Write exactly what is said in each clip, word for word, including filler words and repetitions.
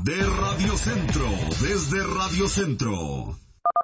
de Radio Centro, desde Radio Centro.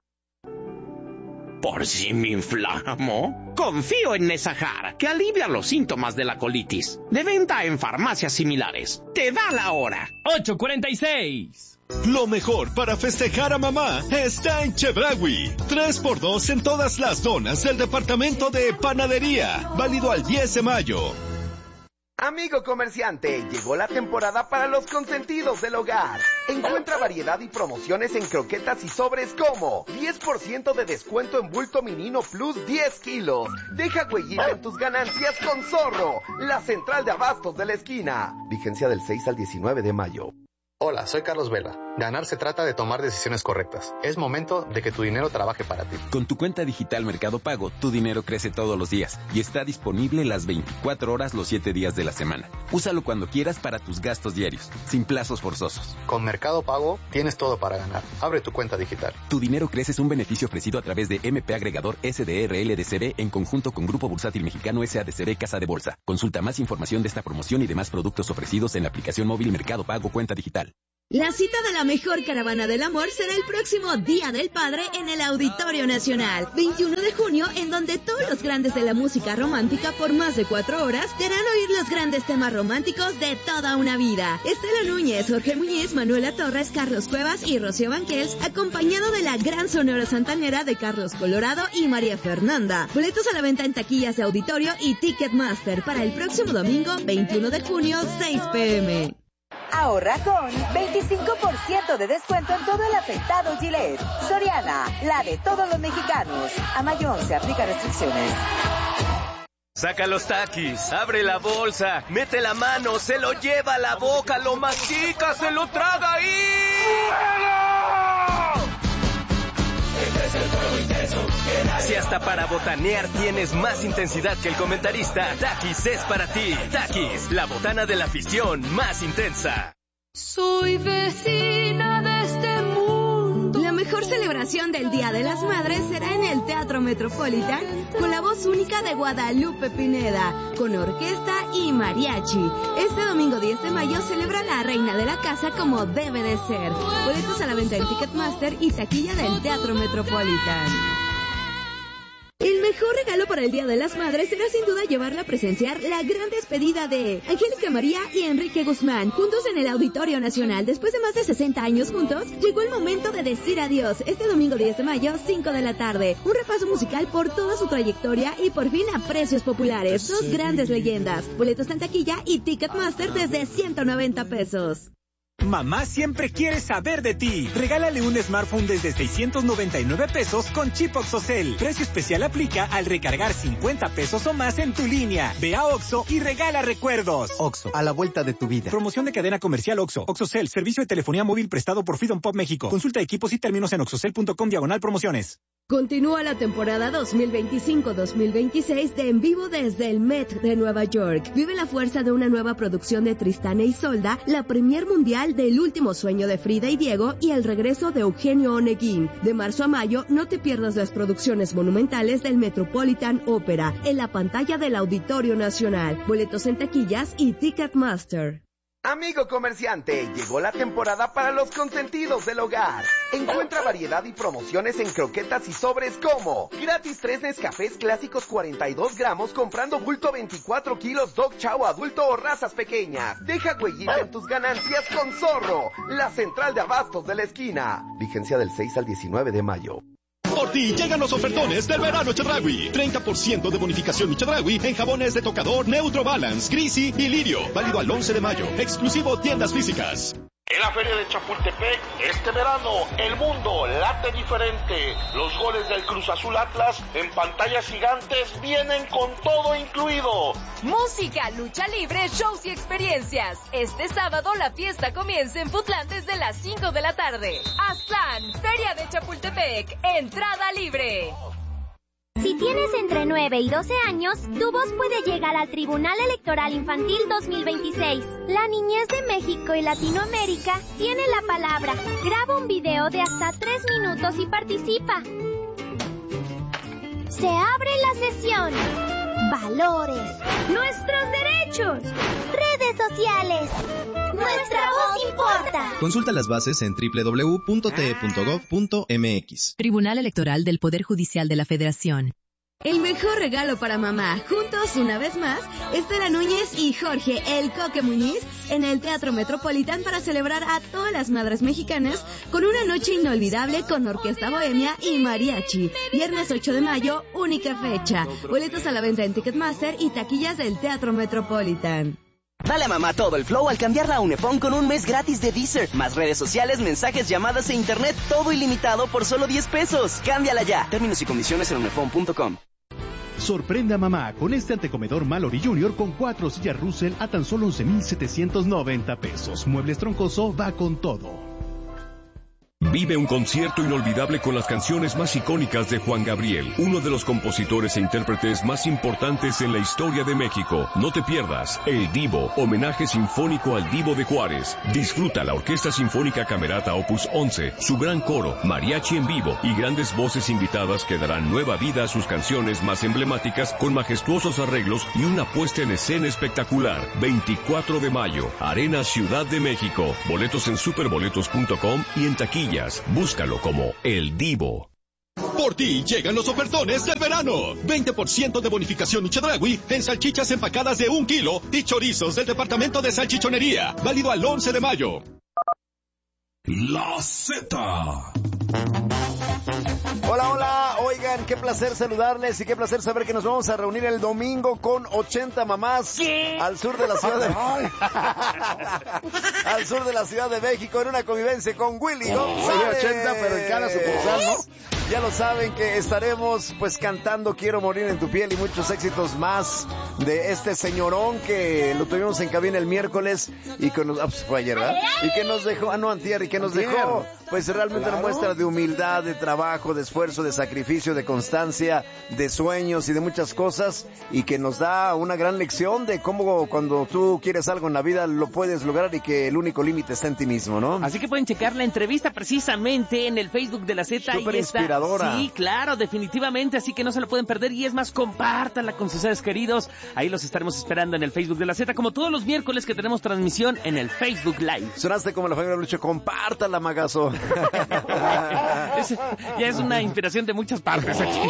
¿Por si me inflamo? Confío en Nesahar, que alivia los síntomas de la colitis. De venta en farmacias similares. Te da la hora. ocho cuarenta y seis. Lo mejor para festejar a mamá está en Chedraui. tres por dos en todas las donas del departamento de panadería. Válido al diez de mayo. Amigo comerciante, llegó la temporada para los consentidos del hogar. Encuentra variedad y promociones en croquetas y sobres como diez por ciento de descuento en bulto Minino Plus diez kilos. Deja huellita en tus ganancias con Zorro, la central de abastos de la esquina. Vigencia del seis al diecinueve de mayo. Hola, soy Carlos Vela. Ganar se trata de tomar decisiones correctas. Es momento de que tu dinero trabaje para ti. Con tu cuenta digital Mercado Pago, tu dinero crece todos los días y está disponible las veinticuatro horas los siete días de la semana. Úsalo cuando quieras para tus gastos diarios, sin plazos forzosos. Con Mercado Pago tienes todo para ganar. Abre tu cuenta digital. Tu dinero crece es un beneficio ofrecido a través de M P Agregador S D R L D C B en conjunto con Grupo Bursátil Mexicano S A D C B Casa de Bolsa. Consulta más información de esta promoción y demás productos ofrecidos en la aplicación móvil Mercado Pago Cuenta Digital. La cita de la mejor caravana del amor será el próximo Día del Padre en el Auditorio Nacional, veintiuno de junio, en donde todos los grandes de la música romántica por más de cuatro horas te harán oír los grandes temas románticos de toda una vida. Estela Núñez, Jorge Muñiz, Manuela Torres, Carlos Cuevas y Rocío Banquels, acompañado de la gran Sonora Santanera de Carlos Colorado y María Fernanda. Boletos a la venta en taquillas de auditorio y Ticketmaster para el próximo domingo, veintiuno de junio, seis pe eme. Ahorra con veinticinco por ciento de descuento en todo el afeitado Gillette. Soriana, la de todos los mexicanos. A mayo se aplica restricciones. Saca los taquis, abre la bolsa, mete la mano, se lo lleva a la boca, lo mastica, se lo traga y... Si hasta para botanear tienes más intensidad que el comentarista, Takis es para ti. Takis, la botana de la afición más intensa. Soy vecina de este mundo. La mejor celebración del Día de las Madres será en el Teatro Metropolitan con la voz única de Guadalupe Pineda, con orquesta y mariachi. Este domingo diez de mayo celebra la reina de la casa como debe de ser. Boletos a la venta en Ticketmaster y taquilla del Teatro Metropolitan. El mejor regalo para el Día de las Madres será sin duda llevarla a presenciar la gran despedida de Angélica María y Enrique Guzmán, juntos en el Auditorio Nacional. Después de más de sesenta años juntos, llegó el momento de decir adiós. Este domingo diez de mayo, cinco de la tarde. Un repaso musical por toda su trayectoria y por fin a precios populares. Dos grandes leyendas. Boletos en taquilla y Ticketmaster desde ciento noventa pesos. Mamá siempre quiere saber de ti. Regálale un smartphone desde seiscientos noventa y nueve pesos con chip OXXOCEL. Precio especial aplica al recargar cincuenta pesos o más en tu línea. Ve a Oxxo y regala recuerdos. Oxxo, a la vuelta de tu vida. Promoción de cadena comercial Oxxo. OXXOCEL, servicio de telefonía móvil prestado por Freedom Pop México. Consulta equipos y términos en oxxocel punto com diagonal promociones. Continúa la temporada dos mil veinticinco dos mil veintiséis de En Vivo desde el Met de Nueva York. Vive la fuerza de una nueva producción de Tristán e Isolda, la premier mundial del último sueño de Frida y Diego y el regreso de Eugenio Oneguín. De marzo a mayo, no te pierdas las producciones monumentales del Metropolitan Opera en la pantalla del Auditorio Nacional. Boletos en taquillas y Ticketmaster. Amigo comerciante, llegó la temporada para los consentidos del hogar. Encuentra variedad y promociones en croquetas y sobres como gratis tres Nescafés clásicos cuarenta y dos gramos comprando bulto veinticuatro kilos Dog Chow adulto o razas pequeñas. Deja huellita en tus ganancias con Zorro, la central de abastos de la esquina. Vigencia del seis al diecinueve de mayo. Por ti llegan los ofertones del verano Chedraui. treinta por ciento de bonificación Chedraui en jabones de tocador Neutro Balance, Grisi y Lirio. Válido al once de mayo. Exclusivo tiendas físicas. En la Feria de Chapultepec, este verano, el mundo late diferente. Los goles del Cruz Azul Atlas en pantallas gigantes vienen con todo incluido. Música, lucha libre, shows y experiencias. Este sábado la fiesta comienza en Putlán desde las cinco de la tarde. Aztlán, Feria de Chapultepec, entrada libre. Si tienes entre nueve y doce años, tu voz puede llegar al Tribunal Electoral Infantil dos mil veintiséis. La niñez de México y Latinoamérica tiene la palabra. Graba un video de hasta tres minutos y participa. Se abre la sesión. Valores. Nuestros derechos. Redes sociales. Nuestra voz importa. Consulta las bases en doble u doble u doble u punto t e punto gov punto m x. Tribunal Electoral del Poder Judicial de la Federación. El mejor regalo para mamá, juntos una vez más, Estela Núñez y Jorge El Coque Muñiz en el Teatro Metropolitan para celebrar a todas las madres mexicanas con una noche inolvidable con orquesta bohemia y mariachi. Viernes ocho de mayo, única fecha. Boletos a la venta en Ticketmaster y taquillas del Teatro Metropolitan. Dale a mamá todo el flow al cambiarla a Unifón con un mes gratis de Deezer, más redes sociales, mensajes, llamadas e internet, todo ilimitado por solo diez pesos. Cámbiala ya. Términos y condiciones en unifón punto com. Sorprenda a mamá con este antecomedor Mallory Junior con cuatro sillas Russell a tan solo once mil setecientos noventa pesos. Muebles Troncoso va con todo. Vive un concierto inolvidable con las canciones más icónicas de Juan Gabriel, uno de los compositores e intérpretes más importantes en la historia de México. No te pierdas El Divo, homenaje sinfónico al Divo de Juárez. Disfruta la Orquesta Sinfónica Camerata Opus once, su gran coro, mariachi en vivo y grandes voces invitadas que darán nueva vida a sus canciones más emblemáticas con majestuosos arreglos y una puesta en escena espectacular. veinticuatro de mayo, Arena Ciudad de México. Boletos en superboletos punto com y en taquilla. Búscalo como El Divo. Por ti llegan los ofertones del verano. veinte por ciento de bonificación Chedraui en salchichas empacadas de un kilo y chorizos del departamento de salchichonería. Válido al once de mayo. La Z. Hola, hola, oigan, qué placer saludarles y qué placer saber que nos vamos a reunir el domingo con ochenta mamás. ¿Qué? Al sur de la ciudad de al sur de la Ciudad de México en una convivencia con Willy González. ochenta, pero en cada sucursal, ¿no? Ya lo saben que estaremos pues cantando Quiero morir en tu piel y muchos éxitos más de este señorón que lo tuvimos en cabina el miércoles y que nos, ah, pues fue ayer, ¿verdad? Y que nos dejó, ah no, antier, y que nos dejó pues realmente claro. Una muestra de humildad, de trabajo, de esfuerzo, de sacrificio, de constancia, de sueños y de muchas cosas, y que nos da una gran lección de cómo cuando tú quieres algo en la vida lo puedes lograr y que el único límite está en ti mismo, ¿no? Así que pueden checar la entrevista precisamente en el Facebook de la Z. Súper inspiradora. Sí, claro, definitivamente, así que no se lo pueden perder y es más, compártanla con sus seres queridos. Ahí los estaremos esperando en el Facebook de la Z, como todos los miércoles que tenemos transmisión en el Facebook Live. Sonaste como la familia Lucho, compártala, magazo. es, ya es una inspiración de muchas partes aquí.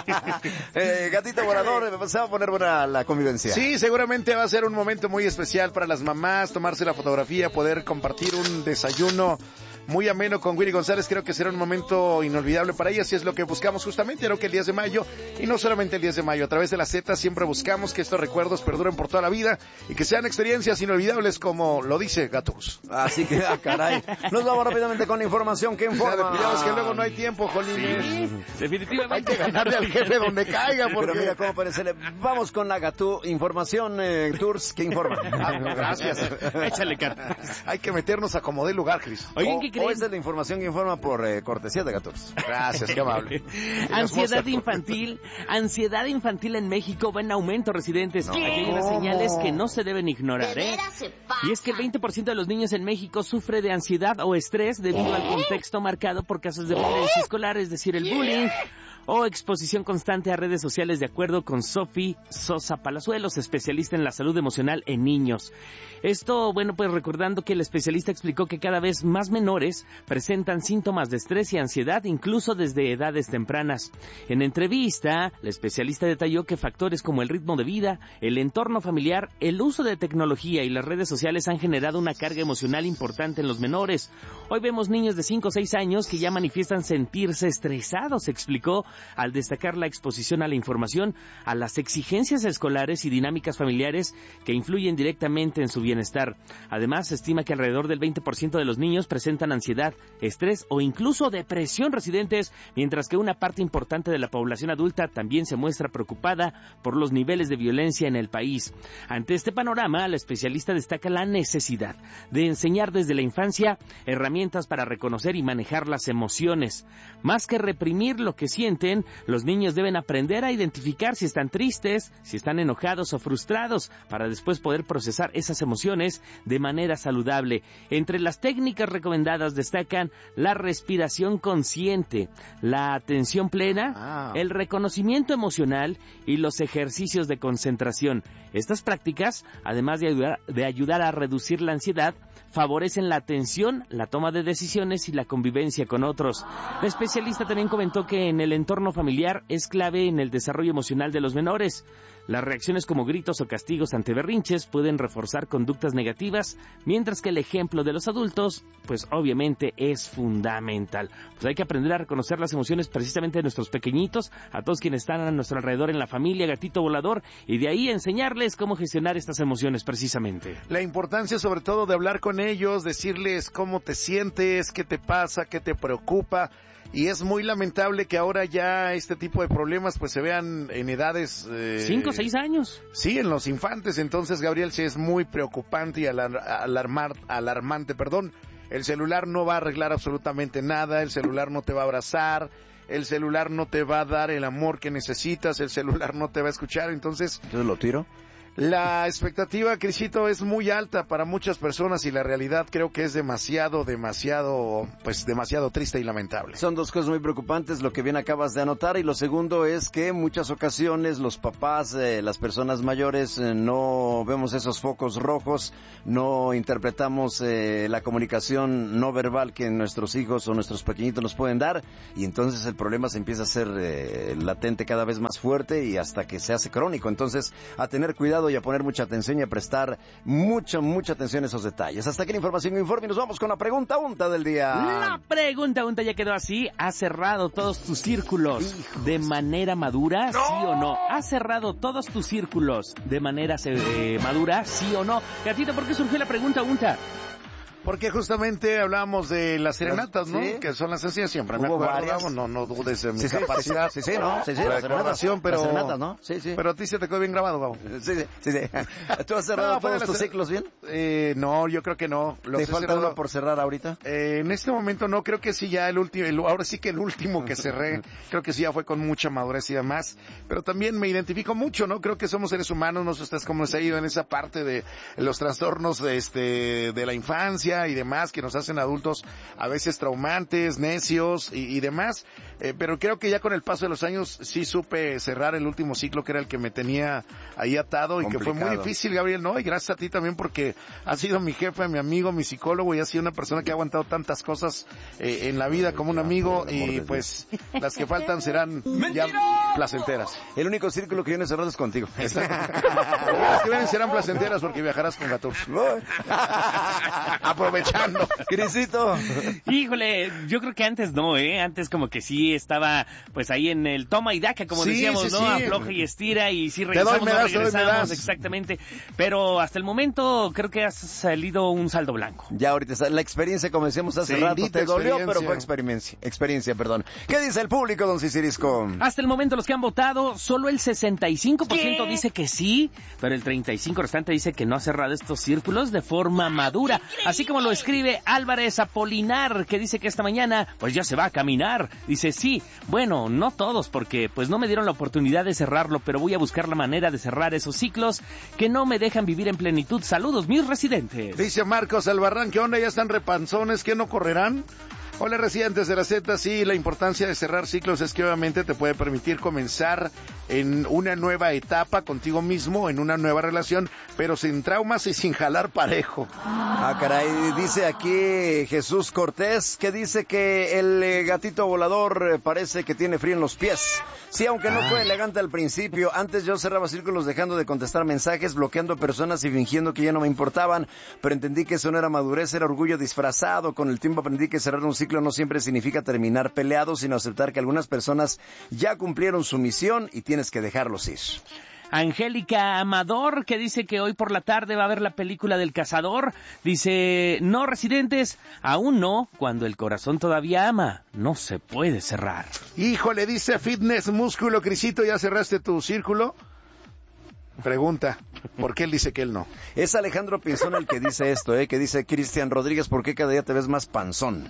eh, gatito volador, se va a poner buena la convivencia. Sí, seguramente va a ser un momento muy especial para las mamás, tomarse la fotografía, poder compartir un desayuno muy ameno con Willy González. Creo que será un momento inolvidable para ellas y es lo que buscamos justamente, creo que el diez de mayo, y no solamente el diez de mayo, a través de la Z siempre buscamos que estos recuerdos perduren por toda la vida y que sean experiencias inolvidables como lo dice Gatus. Así que, ah, caray, nos vamos rápidamente con la información que informa. Cuidado, que luego no hay tiempo, Jolines. Sí, definitivamente. Hay que ganarle al jefe donde caiga. Porque... Pero mira cómo parece. Vamos con la Gatú, información, eh, Tours, que informa. Ah, gracias. Échale, cara. Hay que meternos a como dé lugar, Cris. Oigan, ¿qué creen? O esa es la información que informa por eh, cortesía de Gatus. Gracias, qué amable. Ansiedad infantil. Ansiedad infantil en México va en aumento, residentes. No. Aquí hay unas señales que no se deben ignorar, ¿eh? Y es que el veinte por ciento de los niños en México sufre de ansiedad o estrés debido al contexto marcado por casos de violencia escolar, es decir, el bullying o exposición constante a redes sociales, de acuerdo con Sofi Sosa Palazuelos, especialista en la salud emocional en niños. Esto, bueno, pues recordando que el especialista explicó que cada vez más menores presentan síntomas de estrés y ansiedad, incluso desde edades tempranas. En entrevista, la especialista detalló que factores como el ritmo de vida, el entorno familiar, el uso de tecnología y las redes sociales han generado una carga emocional importante en los menores. Hoy vemos niños de cinco o seis años que ya manifiestan sentirse estresados, explicó, al destacar la exposición a la información, a las exigencias escolares y dinámicas familiares que influyen directamente en su bienestar. Además, se estima que alrededor del veinte por ciento de los niños presentan ansiedad, estrés o incluso depresión, residentes, mientras que una parte importante de la población adulta también se muestra preocupada por los niveles de violencia en el país. Ante este panorama, la especialista destaca la necesidad de enseñar desde la infancia herramientas para reconocer y manejar las emociones. Más que reprimir lo que sienten, sienten, los niños deben aprender a identificar si están tristes, si están enojados o frustrados, para después poder procesar esas emociones de manera saludable. Entre las técnicas recomendadas destacan la respiración consciente, la atención plena, ah. el reconocimiento emocional y los ejercicios de concentración. Estas prácticas, además de ayudar, de ayudar a reducir la ansiedad, favorecen la atención, la toma de decisiones y la convivencia con otros. La especialista también comentó que en el entorno familiar es clave en el desarrollo emocional de los menores. Las reacciones como gritos o castigos ante berrinches pueden reforzar conductas negativas, mientras que el ejemplo de los adultos, pues obviamente es fundamental. Pues hay que aprender a reconocer las emociones precisamente de nuestros pequeñitos, a todos quienes están a nuestro alrededor en la familia, gatito volador, y de ahí enseñarles cómo gestionar estas emociones precisamente. La importancia sobre todo de hablar con ellos, decirles cómo te sientes, qué te pasa, qué te preocupa. Y es muy lamentable que ahora ya este tipo de problemas pues se vean en edades... Eh, Cinco o seis años. Sí, en los infantes. Entonces, Gabriel, sí es muy preocupante y alar, alarmar, alarmante, perdón. El celular no va a arreglar absolutamente nada, el celular no te va a abrazar, el celular no te va a dar el amor que necesitas, el celular no te va a escuchar, entonces... ¿Entonces lo tiro? La expectativa, Crisito, es muy alta para muchas personas y la realidad creo que es demasiado, demasiado, pues demasiado triste y lamentable. Son dos cosas muy preocupantes, lo que bien acabas de anotar, y lo segundo es que en muchas ocasiones los papás, eh, las personas mayores, eh, no vemos esos focos rojos, no interpretamos eh, la comunicación no verbal que nuestros hijos o nuestros pequeñitos nos pueden dar, y entonces el problema se empieza a hacer eh, latente cada vez más fuerte y hasta que se hace crónico. Entonces, a tener cuidado y a poner mucha atención y a prestar mucha, mucha atención a esos detalles. Hasta aquí la información informe y nos vamos con la pregunta unta del día. La pregunta unta ya quedó así. ¿Has cerrado todos tus círculos Hijos. de manera madura? ¿Sí ¡No! o no? ¿Has cerrado todos tus círculos de manera eh, madura? ¿Sí o no? Gatito, ¿por qué surgió la pregunta unta? Porque justamente hablábamos de las serenatas, ¿no? Sí. Que son las sencillas, siempre me Hubo acuerdo, varias. no, no dudes en mi Sí, sí. capacidad. Sí, sí, ¿no? Sí, sí, La las recordación, pero... Las serenatas, ¿no? Sí, sí. Pero a ti se te quedó bien grabado, Gabo. Sí, sí, sí. sí. ¿Tú has cerrado No, todos las- tus ciclos bien? Eh, no, yo creo que no. Los ¿Te he falta cerrado- uno por cerrar ahorita? Eh, en este momento no, creo que sí ya el último, el- ahora sí que el último que cerré, creo que sí ya fue con mucha madurez y demás, pero también me identifico mucho, ¿no? Creo que somos seres humanos, no sé ustedes cómo se ha ido en esa parte de los trastornos de este, de la infancia y demás, que nos hacen adultos a veces traumantes, necios y, y demás, eh, pero creo que ya con el paso de los años sí supe cerrar el último ciclo que era el que me tenía ahí atado y Complicado. que fue muy difícil, Gabriel, ¿no? Y gracias a ti también porque has sido mi jefe, mi amigo, mi psicólogo y has sido una persona que ha aguantado tantas cosas eh, en la vida como un amigo y pues las que faltan serán ya placenteras. El único círculo que yo no he cerrado es contigo. Las que vienen serán placenteras porque viajarás con Gatur. Aprovechando. Crisito. Híjole, yo creo que antes no, ¿eh? Antes como que sí estaba, pues ahí en el toma y daca, como Sí, decíamos, sí, ¿no? sí. Afloja y estira y sí doy, regresamos, me no das, te doy, me regresamos, das. exactamente. Pero hasta el momento creo que ha salido un saldo blanco. Ya ahorita está, la experiencia, como decíamos hace rato, Bendita te dolió, experiencia. pero fue experiencia, experiencia, perdón. ¿Qué dice el público, don Cicirisco? Hasta el momento los que han votado, solo el sesenta y cinco por ciento dice que sí, pero el treinta y cinco por ciento restante dice que no ha cerrado estos círculos de forma madura. Así como lo escribe Álvarez Apolinar, que dice que esta mañana pues ya se va a caminar. Dice sí, bueno, no todos, porque pues no me dieron la oportunidad de cerrarlo, pero voy a buscar la manera de cerrar esos ciclos que no me dejan vivir en plenitud. Saludos, mis residentes. Dice Marcos Albarrán, ¿qué onda? ¿Ya están repanzones? ¿Qué no correrán? Hola, residentes de la Z. Sí, la importancia de cerrar ciclos es que obviamente te puede permitir comenzar en una nueva etapa contigo mismo, en una nueva relación, pero sin traumas y sin jalar parejo. Ah, caray, dice aquí Jesús Cortés, que dice que el eh, gatito volador eh, parece que tiene frío en los pies. Sí, aunque no fue elegante al principio, antes yo cerraba círculos dejando de contestar mensajes, bloqueando personas y fingiendo que ya no me importaban, pero entendí que eso no era madurez, era orgullo disfrazado. Con el tiempo aprendí que cerrar un ciclo no siempre significa terminar peleados, sino aceptar que algunas personas ya cumplieron su misión y tienes que dejarlos ir. Angélica Amador, que dice que hoy por la tarde va a ver la película del cazador. Dice, no, residentes, aún no, cuando el corazón todavía ama, no se puede cerrar. Híjole, dice Fitness Músculo, Crisito, ¿ya cerraste tu círculo? Pregunta, ¿por qué él dice que él no? Es Alejandro Pinzón el que dice esto, ¿eh? Que dice, Cristian Rodríguez, ¿por qué cada día te ves más panzón?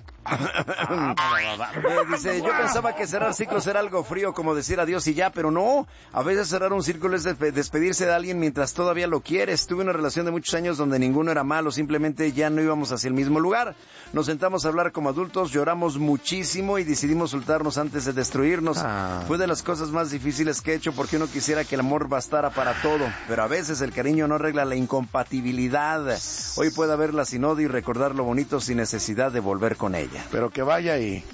eh, dice, yo pensaba que cerrar ciclos era algo frío, como decir adiós y ya, pero no. A veces cerrar un círculo es de- despedirse de alguien mientras todavía lo quieres. Tuve una relación de muchos años donde ninguno era malo, simplemente ya no íbamos hacia el mismo lugar. Nos sentamos a hablar como adultos, lloramos muchísimo y decidimos soltarnos antes de destruirnos. Ah. Fue de las cosas más difíciles que he hecho porque uno quisiera que el amor bastara para todo. Pero a veces el cariño no arregla la incompatibilidad. Hoy puede haberla sin odio y recordar lo bonito sin necesidad de volver con ella. Pero que vaya ahí.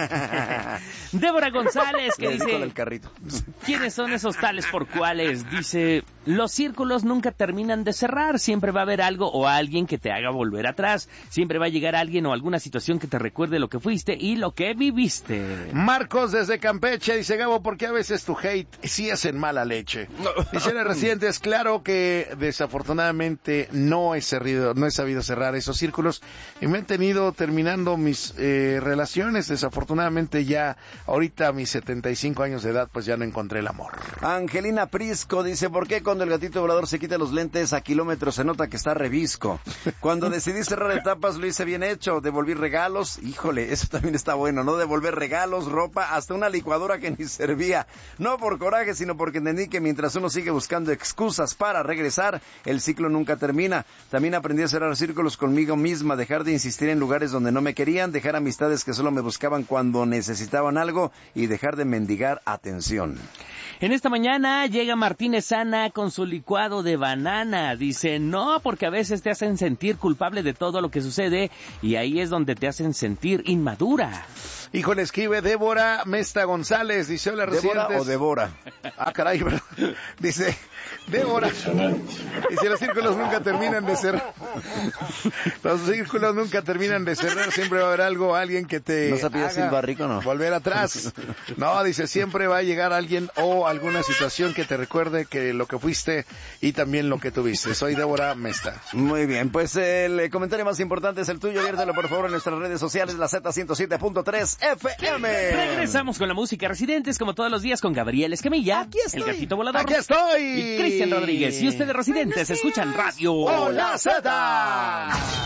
Débora González, que Le dedico dice... el carrito. ¿Quiénes son esos tales por cuales? Dice, los círculos nunca terminan de cerrar. Siempre va a haber algo o alguien que te haga volver atrás. Siempre va a llegar alguien o alguna situación que te recuerde lo que fuiste y lo que viviste. Marcos desde Campeche dice, Gabo, ¿por qué a veces tu hate sí es en mala leche? Dice la Residentes, claro que desafortunadamente no he, cerrido, no he sabido cerrar esos círculos y me han tenido terminando mis eh, relaciones. Desafortunadamente ya ahorita a mis setenta y cinco años de edad pues ya no encontré el amor. Angelina Prisco dice, ¿por qué cuando el gatito volador se quita los lentes a kilómetros se nota que está revisco? Cuando decidí cerrar etapas lo hice bien hecho, devolví regalos, híjole, eso también está bueno, ¿no? Devolver regalos, ropa, hasta una licuadora que ni servía. No por coraje, sino porque entendí que mientras uno sigue buscando excusas para regresar, el ciclo nunca termina. También aprendí a cerrar círculos conmigo misma, dejar de insistir en lugares donde no me querían, dejar amistades que solo me buscaban cuando necesitaban algo y dejar de mendigar atención. En esta mañana llega Martínez Ana con su licuado de banana. Dice, no, porque a veces te hacen sentir culpable de todo lo que sucede y ahí es donde te hacen sentir inmadura. Híjole, escribe Débora Mesta González, dice, hola, ¿Débora Residentes. o Devora? Ah, caray, pero, dice, Débora, dice, los círculos nunca terminan de cerrar. Los círculos nunca terminan de cerrar, siempre va a haber algo, alguien que te ¿No sabía haga Silva Rico, no? volver atrás. No, dice, siempre va a llegar alguien o alguna situación que te recuerde que lo que fuiste y también lo que tuviste. Soy Débora Mesta. Muy bien, pues el comentario más importante es el tuyo, aviértelo por favor en nuestras redes sociales, la Z ciento siete punto tres F M. Regresamos con la música Residentes, como todos los días, con Gabriel Escamilla, Aquí estoy. el gatito volador. ¡Aquí estoy! Y Cristian Rodríguez. Y ustedes, Residentes, escuchan Radio ¡Hola, Z!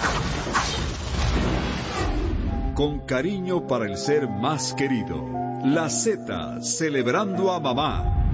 Con cariño para el ser más querido. La Z, celebrando a mamá.